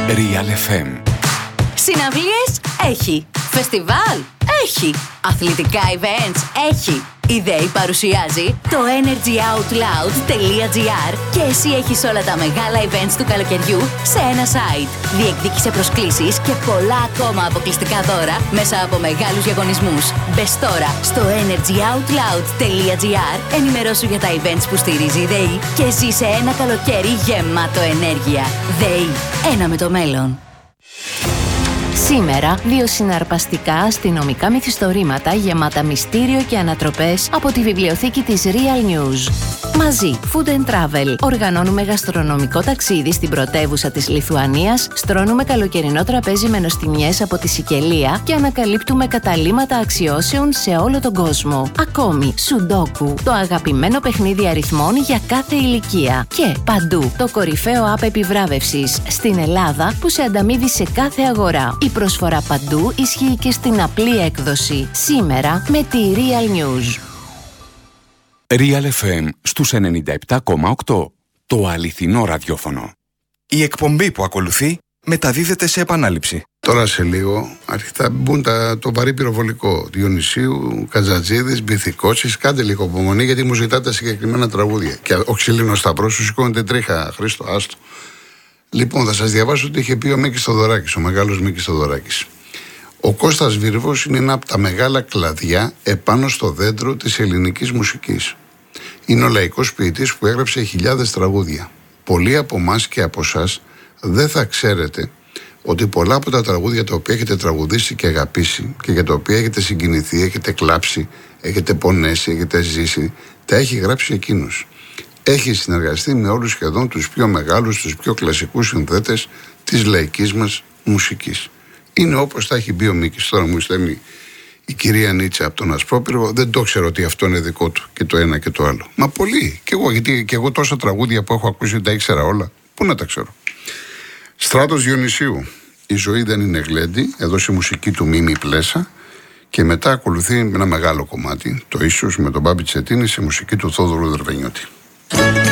Real FM. Συναυλίες έχει. Φεστιβάλ έχει. Αθλητικά events έχει. Η ΔΕΗ παρουσιάζει το energyoutloud.gr και εσύ έχεις όλα τα μεγάλα events του καλοκαιριού σε ένα site. Διεκδίκησε προσκλήσεις και πολλά ακόμα αποκλειστικά δώρα μέσα από μεγάλους διαγωνισμούς. Μπες τώρα στο energyoutloud.gr, ενημερώσου για τα events που στηρίζει η ΔΕΗ και ζήσε ένα καλοκαίρι γεμάτο ενέργεια. ΔΕΗ, ένα με το μέλλον. Σήμερα, 2 συναρπαστικά αστυνομικά μυθιστορήματα γεμάτα μυστήριο και ανατροπές από τη βιβλιοθήκη της Real News. Μαζί, Food and Travel. Οργανώνουμε γαστρονομικό ταξίδι στην πρωτεύουσα της Λιθουανίας, στρώνουμε καλοκαιρινό τραπέζι με νοστιμιές από τη Σικελία και ανακαλύπτουμε καταλύματα αξιώσεων σε όλο τον κόσμο. Ακόμη, Σουντόκου, το αγαπημένο παιχνίδι αριθμών για κάθε ηλικία. Και παντού, το κορυφαίο app επιβράβευσης στην Ελλάδα που σε ανταμείβει σε κάθε αγορά. Η προσφορά παντού ισχύει και στην απλή έκδοση. Σήμερα με τη Real News. Real FM στους 97,8. Το αληθινό ραδιόφωνο. Η εκπομπή που ακολουθεί μεταδίδεται σε επανάληψη. Τώρα σε λίγο αρχικά μπουν το βαρύ πυροβολικό. Διονυσίου, Κατζατζίδης, Μπιθικότσης. Κάντε λίγο υπομονή γιατί μου ζητάτε συγκεκριμένα τραγούδια. Και ο Ξυλίνος Σταυρός σου σηκώνεται τρίχα. Χρήστο, άστο. Λοιπόν, θα σας διαβάσω ότι είχε πει ο Μίκης Θοδωράκης, ο μεγάλος Μίκης Θοδωράκης. Ο Κώστας Βίρβος είναι ένα από τα μεγάλα κλαδιά επάνω στο δέντρο της ελληνικής μουσικής. Είναι ο λαϊκός ποιητής που έγραψε χιλιάδες τραγούδια. Πολλοί από εμάς και από εσάς δεν θα ξέρετε ότι πολλά από τα τραγούδια τα οποία έχετε τραγουδήσει και αγαπήσει και για τα οποία έχετε συγκινηθεί, έχετε κλάψει, έχετε πονέσει, έχετε ζήσει, τα έχει γράψει εκείνος. Έχει συνεργαστεί με όλους σχεδόν τους πιο μεγάλους, τους πιο κλασικούς συνθέτες της λαϊκής μας μουσικής. Είναι όπως τα έχει πει ο Μίκης. Τώρα μου στέλνει η κυρία Νίτσα από τον Ασπρόπυργο, δεν το ξέρω ότι αυτό είναι δικό του και το ένα και το άλλο. Μα πολύ. Και εγώ, γιατί και εγώ τόσα τραγούδια που έχω ακούσει τα ήξερα όλα. Πού να τα ξέρω. Στράτος Διονυσίου. Η ζωή δεν είναι γλέντι. Έδωσε μουσική του Μίμη Πλέσα. Και μετά ακολουθεί ένα μεγάλο κομμάτι, το ίσως με τον Μπάμπη Τσετίνη σε μουσική του Θόδωρου Δερβενιώτη.